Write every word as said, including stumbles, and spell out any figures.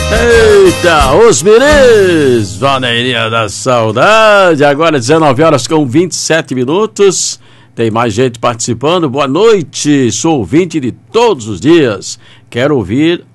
Eita, os miris, Vaneirinha da Saudade. Agora dezenove horas com vinte e sete minutos. Tem mais gente participando. Boa noite, sou ouvinte de todos os dias. Quero ouvir